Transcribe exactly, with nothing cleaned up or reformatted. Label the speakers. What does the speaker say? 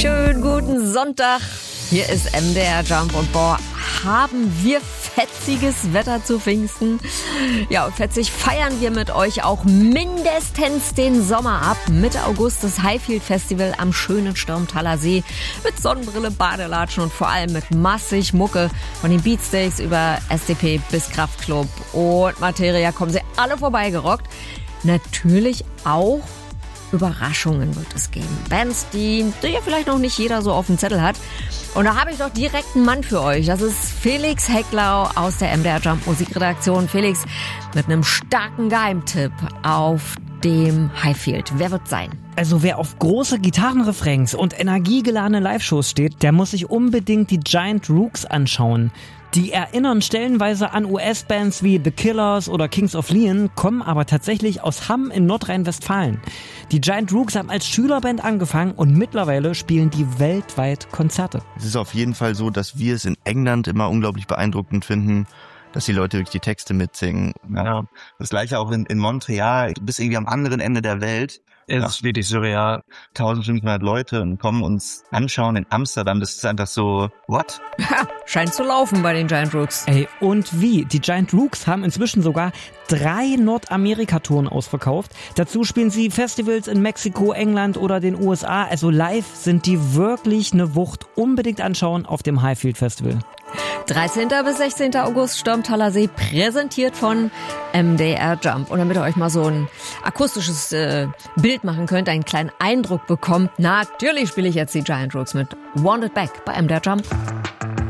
Speaker 1: Schönen guten Sonntag. Hier ist M D R Jump und boah, haben wir fetziges Wetter zu Pfingsten. Ja, und fetzig feiern wir mit euch auch mindestens den Sommer ab. Mitte August das Highfield Festival am schönen Sturmtaler See mit Sonnenbrille, Badelatschen und vor allem mit massig Mucke. Von den Beatsteaks über S D P bis Kraftklub und Materia kommen sie alle vorbeigerockt. Natürlich auch Überraschungen wird es geben. Bands, die, die ja vielleicht noch nicht jeder so auf dem Zettel hat. Und da habe ich doch direkt einen Mann für euch. Das ist Felix Hecklau aus der M D R Jump Musikredaktion. Felix mit einem starken Geheimtipp auf dem Highfield. Wer wird sein?
Speaker 2: Also wer auf große Gitarrenrefrains und energiegeladene Live-Shows steht, der muss sich unbedingt die Giant Rooks anschauen. Die erinnern stellenweise an U S-Bands wie The Killers oder Kings of Leon, kommen aber tatsächlich aus Hamm in Nordrhein-Westfalen. Die Giant Rooks haben als Schülerband angefangen und mittlerweile spielen die weltweit Konzerte.
Speaker 3: Es ist auf jeden Fall so, dass wir es in England immer unglaublich beeindruckend finden, dass die Leute wirklich die Texte mitsingen.
Speaker 4: Ja, das gleiche auch in, in Montreal. Du bist irgendwie am anderen Ende der Welt. Es ist wirklich surreal. eintausendfünfhundert Leute und kommen uns anschauen in Amsterdam. Das ist einfach so, what?
Speaker 1: Ha, scheint zu laufen bei den Giant Rooks.
Speaker 2: Ey, und wie? Die Giant Rooks haben inzwischen sogar drei Nordamerika-Touren ausverkauft. Dazu spielen sie Festivals in Mexiko, England oder den U S A. Also live sind die wirklich eine Wucht. Unbedingt anschauen auf dem Highfield Festival.
Speaker 1: dreizehnten bis sechzehnten August, Sturmtaler See, präsentiert von M D R Jump. Und damit ihr euch mal so ein akustisches äh, Bild machen könnt, einen kleinen Eindruck bekommt, natürlich spiele ich jetzt die Giant Rooks mit Want It Back bei M D R Jump.